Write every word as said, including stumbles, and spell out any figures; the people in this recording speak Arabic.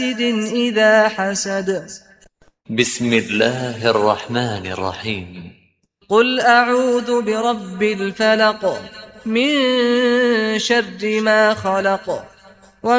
إذا حسد. بسم الله الرحمن الرحيم. قل أعوذ برب الفلق من شر ما خلق